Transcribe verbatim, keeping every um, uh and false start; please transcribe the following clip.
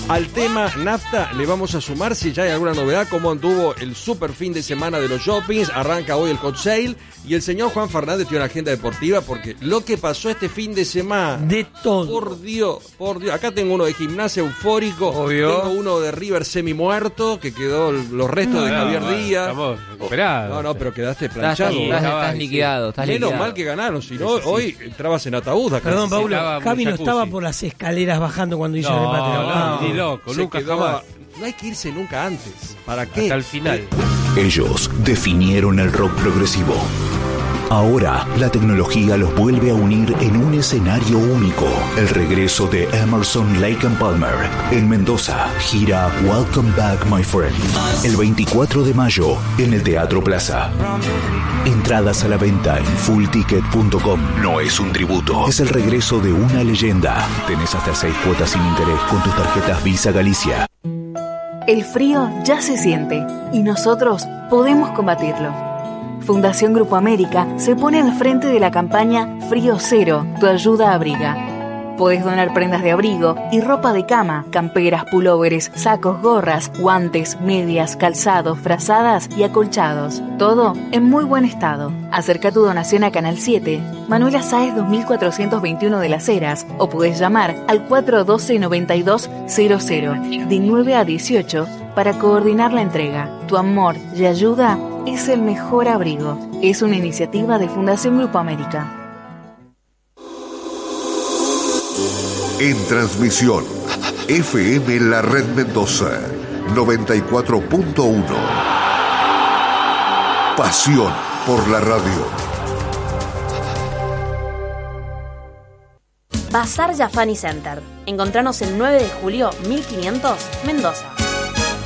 Al tema nafta le vamos a sumar, si ya hay alguna novedad, cómo anduvo el super fin de semana de los shoppings. Arranca hoy el hot sale y el señor Juan Fernández tiene una agenda deportiva porque lo que pasó este fin de semana, de todo, por Dios, por Dios. Acá tengo uno de Gimnasia eufórico, obvio. Tengo uno de River semi muerto que quedó los restos no, de no, Javier no, Díaz. Estamos recuperados. No, no, pero quedaste planchado. Estás, estás, estás liquidado, estás Menos liquidado. mal que ganaron, si no, Sí, sí, sí. hoy entrabas en ataúd acá. Perdón, Paulo, Estaba Javi no jacuzzi. estaba por las escaleras bajando cuando hizo No, el empate. no, ni loco, Se nunca quedó- jamás. No hay que irse nunca antes. ¿Para qué? Hasta el final. Ellos definieron el rock progresivo. Ahora, la tecnología los vuelve a unir en un escenario único. El regreso de Emerson, Lake and Palmer en Mendoza. Gira Welcome Back, My Friend. El veinticuatro de mayo en el Teatro Plaza. Entradas a la venta en full ticket punto com. No es un tributo, es el regreso de una leyenda. Tenés hasta seis cuotas sin interés con tus tarjetas Visa Galicia. El frío ya se siente y nosotros podemos combatirlo. Fundación Grupo América se pone al frente de la campaña Frío Cero, tu ayuda abriga. Podés donar prendas de abrigo y ropa de cama, camperas, pulóveres, sacos, gorras, guantes, medias, calzados, frazadas y acolchados. Todo en muy buen estado. Acerca tu donación a Canal siete, Manuela Sáez dos mil cuatrocientos veintiuno de Las Heras, o podés llamar al cuatro uno dos, noventa y dos cero cero de nueve a dieciocho para coordinar la entrega. Tu amor y ayuda es el mejor abrigo. Es una iniciativa de Fundación Grupo América. En transmisión, F M La Red Mendoza, noventa y cuatro punto uno. Pasión por la radio. Bazar Yafani Center. Encontranos el nueve de julio mil quinientos, Mendoza.